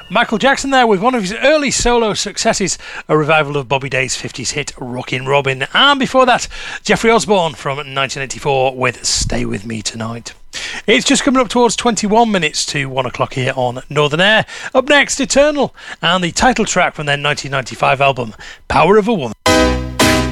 Michael Jackson there with one of his early solo successes, a revival of Bobby Day's 50s hit Rockin' Robin. And before that, Jeffrey Osborne from 1984 with Stay With Me Tonight. It's just coming up towards 21 minutes to 1 o'clock here on Northern Air. Up next, Eternal and the title track from their 1995 album, Power of a Woman.